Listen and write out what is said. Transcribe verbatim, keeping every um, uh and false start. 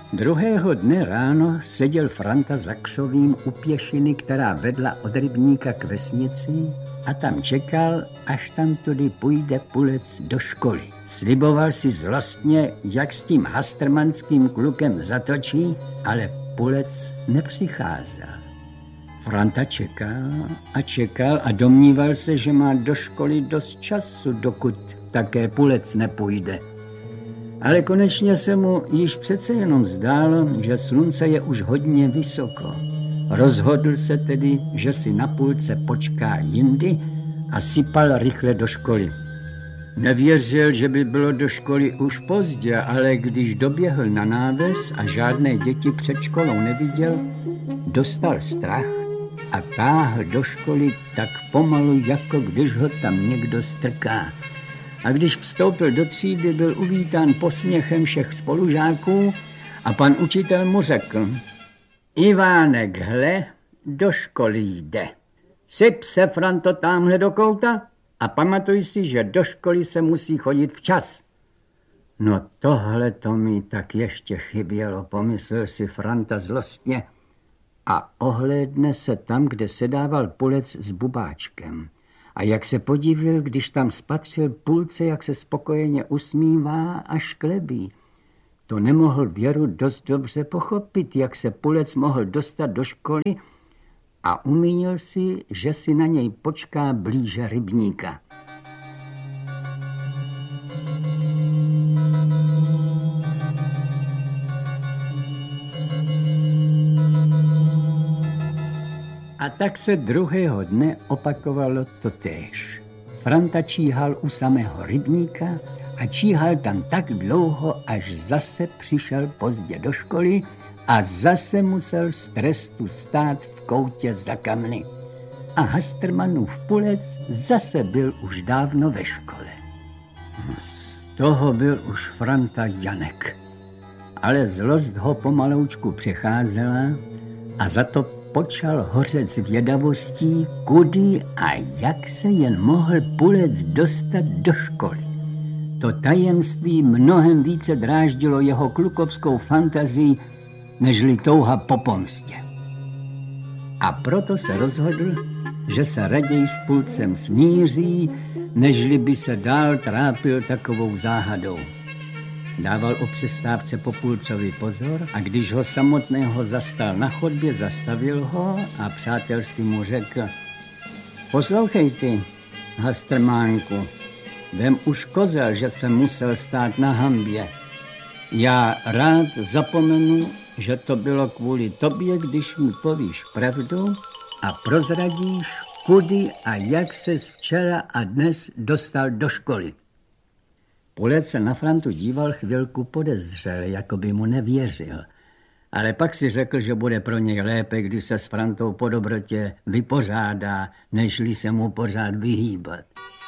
Druhého dne ráno seděl Franta za křovím u pěšiny, která vedla od rybníka k vesnici, a tam čekal, až tam tudy půjde Pulec do školy. Sliboval si zlostně, jak s tím hastrmanským klukem zatočí, ale Pulec nepřicházel. Franta čekal a čekal a domníval se, že má do školy dost času, dokud také Pulec nepůjde. Ale konečně se mu již přece jenom zdálo, že slunce je už hodně vysoko. Rozhodl se tedy, že si na půlce počká jindy a sypal rychle do školy. Nevěřil, že by bylo do školy už pozdě, ale když doběhl na náves a žádné děti před školou neviděl, dostal strach a táhl do školy tak pomalu, jako když ho tam někdo strká. A když vstoupil do třídy, byl uvítán posměchem všech spolužáků a pan učitel mu řekl: Ivánek, hle, do školy jde. Syp se, Franto, támhle do kouta a pamatuj si, že do školy se musí chodit včas. No tohle to mi tak ještě chybělo, pomyslel si Franta zlostně a ohlédne se tam, kde sedával Pulec s Bubáčkem. A jak se podivil, když tam spatřil Pulce, jak se spokojeně usmívá a šklebí. To nemohl Věru dost dobře pochopit, jak se Pulec mohl dostat do školy, a umínil si, že si na něj počká blíže rybníka. A tak se druhého dne opakovalo totéž. Franta číhal u samého rybníka a číhal tam tak dlouho, až zase přišel pozdě do školy a zase musel z trestu stát v koutě za kamny. A Hastrmanův Pulec zase byl už dávno ve škole. Z toho byl už Franta Janek. Ale zlost ho pomaloučku přecházela a za to počal hořet zvědavostí, kudy a jak se jen mohl Pulec dostat do školy. To tajemství mnohem více dráždilo jeho klukovskou fantazii, nežli touha po pomstě. A proto se rozhodl, že se raději s Pulcem smíří, nežli by se dál trápil takovou záhadou. Dával o přestávce po Pulcovi pozor a když ho samotného zastal na chodbě, zastavil ho a přátelsky mu řekl: Poslouchej ty, Hastrmánku, vem už kozel, že jsem musel stát na hambě. Já rád zapomenu, že to bylo kvůli tobě, když mi povíš pravdu a prozradíš, kudy a jak ses včera a dnes dostal do školy. Pulec se na Frantu díval chvilku podezřele, jako by mu nevěřil. Ale pak si řekl, že bude pro něj lépe, když se s Frantou po dobrotě vypořádá, nežli se mu pořád vyhýbat.